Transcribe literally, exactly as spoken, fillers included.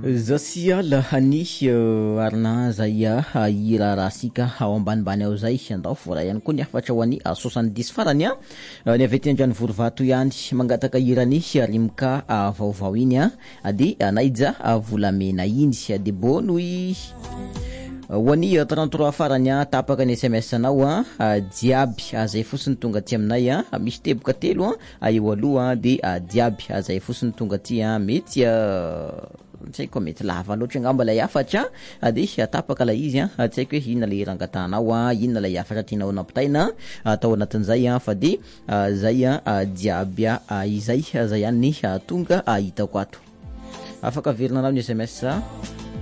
Zasia lahany arna zaya irarasika ao ambanimbany ao zay andao fora ihany koa ny afatra ho any soixante-dix farany a ny avy ety andrano Vorovato ihany mangataka irany rimka vaovao iny a de naija volamena iny de bonoy wani trente-trois farany a tapaka ny S M S anao a diaby azay fosiny tonga ty aminay a misy teboka telo a eo aloha de diaby azay fosiny tonga ty a mety tsy ko mety lava loatra ngamba la yafatra de tapaka la izy a tsy ko inona le rangatanao a inona la yafatra tinao napitaina atao anatin'izay a fa de zay a diaby a izay zay any tonga hitako ato afaka verina anao ny S M S